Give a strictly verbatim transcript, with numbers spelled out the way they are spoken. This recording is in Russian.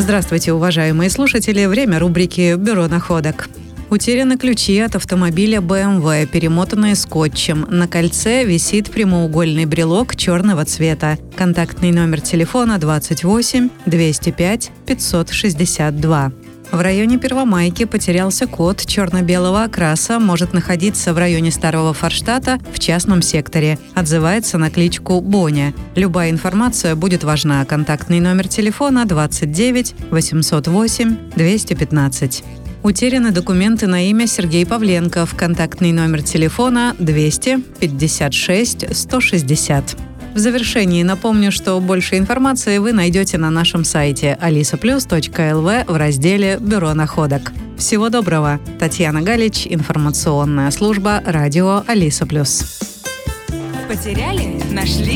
Здравствуйте, уважаемые слушатели. Время рубрики «Бюро находок». Утеряны ключи от автомобиля бэ эм вэ, перемотанные скотчем. На кольце висит прямоугольный брелок черного цвета. Контактный номер телефона двадцать восемь двести пять пятьсот шестьдесят два. В районе Первомайки потерялся кот черно-белого окраса, может находиться в районе Старого Форштата в частном секторе. Отзывается на кличку Боня. Любая информация будет важна. Контактный номер телефона двадцать девять восемьсот восемь двести пятнадцать. Утеряны документы на имя Сергей Павленков. Контактный номер телефона двести пятьдесят шесть сто шестьдесят. В завершении напомню, что больше информации вы найдете на нашем сайте алиса плюс точка эл ви в разделе «Бюро находок». Всего доброго! Татьяна Галич, информационная служба радио Алиса Плюс. Потеряли? Нашли?